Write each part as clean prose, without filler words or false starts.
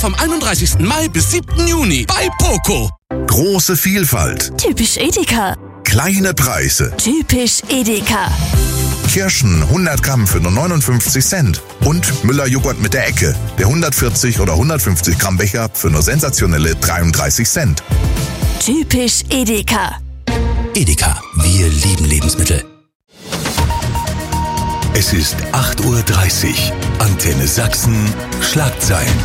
vom 31. Mai bis 7. Juni bei Poco. Große Vielfalt. Typisch Edeka. Kleine Preise. Typisch Edeka. Kirschen 100 Gramm für nur 59 Cent. Und Müller-Joghurt mit der Ecke. Der 140 oder 150 Gramm Becher für nur sensationelle 33 Cent. Typisch Edeka. Edeka, wir lieben Lebensmittel. Es ist 8:30 Uhr. Antenne Sachsen, Schlagzeilen.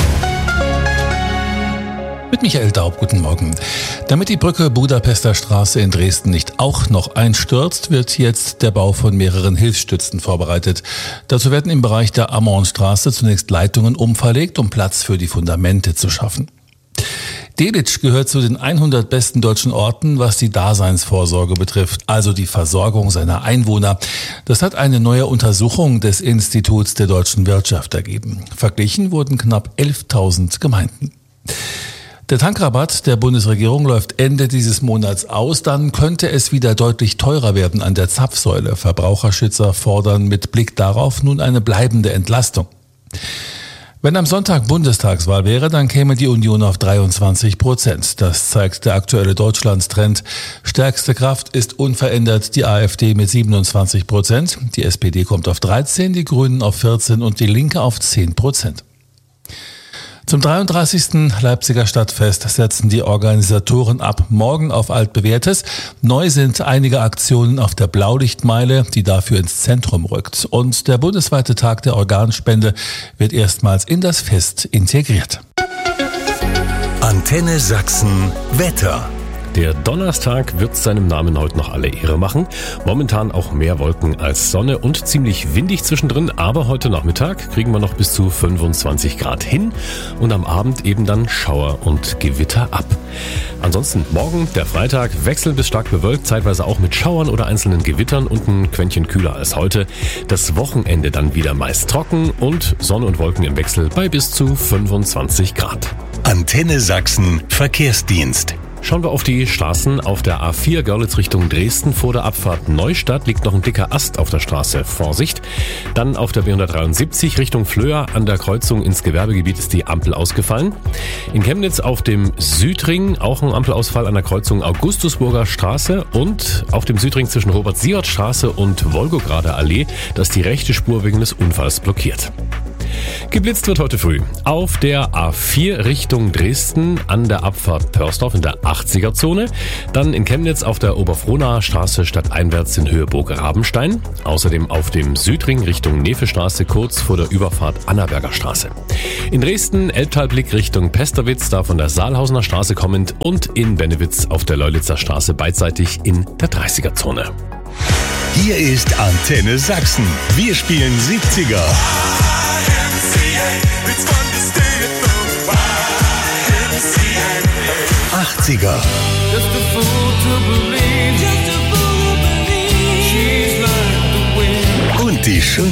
Mit Michael Daub, guten Morgen. Damit die Brücke Budapester Straße in Dresden nicht auch noch einstürzt, wird jetzt der Bau von mehreren Hilfsstützen vorbereitet. Dazu werden im Bereich der Ammonstraße zunächst Leitungen umverlegt, um Platz für die Fundamente zu schaffen. Delitzsch gehört zu den 100 besten deutschen Orten, was die Daseinsvorsorge betrifft, also die Versorgung seiner Einwohner. Das hat eine neue Untersuchung des Instituts der deutschen Wirtschaft ergeben. Verglichen wurden knapp 11.000 Gemeinden. Der Tankrabatt der Bundesregierung läuft Ende dieses Monats aus. Dann könnte es wieder deutlich teurer werden an der Zapfsäule. Verbraucherschützer fordern mit Blick darauf nun eine bleibende Entlastung. Wenn am Sonntag Bundestagswahl wäre, dann käme die Union auf 23%. Das zeigt der aktuelle Deutschlandstrend. Stärkste Kraft ist unverändert die AfD mit 27%. Die SPD kommt auf 13%, die Grünen auf 14% und die Linke auf 10%. Zum 33. Leipziger Stadtfest setzen die Organisatoren ab morgen auf altbewährtes. Neu sind einige Aktionen auf der Blaulichtmeile, die dafür ins Zentrum rückt. Und der bundesweite Tag der Organspende wird erstmals in das Fest integriert. Antenne Sachsen, Wetter. Der Donnerstag wird seinem Namen heute noch alle Ehre machen. Momentan auch mehr Wolken als Sonne und ziemlich windig zwischendrin, aber heute Nachmittag kriegen wir noch bis zu 25 Grad hin und am Abend eben dann Schauer und Gewitter ab. Ansonsten morgen, der Freitag, wechselnd bis stark bewölkt, zeitweise auch mit Schauern oder einzelnen Gewittern und ein Quäntchen kühler als heute. Das Wochenende dann wieder meist trocken und Sonne und Wolken im Wechsel bei bis zu 25 Grad. Antenne Sachsen, Verkehrsdienst. Schauen wir auf die Straßen. Auf der A4 Görlitz Richtung Dresden vor der Abfahrt Neustadt liegt noch ein dicker Ast auf der Straße. Vorsicht. Dann auf der B173 Richtung Flöa an der Kreuzung ins Gewerbegebiet ist die Ampel ausgefallen. In Chemnitz auf dem Südring auch ein Ampelausfall an der Kreuzung Augustusburger Straße und auf dem Südring zwischen Robert-Siewert-Straße und Wolgograder Allee, da ist die rechte Spur wegen des Unfalls blockiert. Geblitzt wird heute früh auf der A4 Richtung Dresden an der Abfahrt Pörsdorf in der 80er-Zone. Dann in Chemnitz auf der Oberfrohnaer Straße stadteinwärts in Höhe Burg Rabenstein. Außerdem auf dem Südring Richtung Nefestraße kurz vor der Überfahrt Annaberger Straße. In Dresden Elbtalblick Richtung Pesterwitz, da von der Saalhausener Straße kommend und in Bennewitz auf der Leulitzer Straße beidseitig in der 30er-Zone. Hier ist Antenne Sachsen. Wir spielen 70er. 80er. Und die schönsten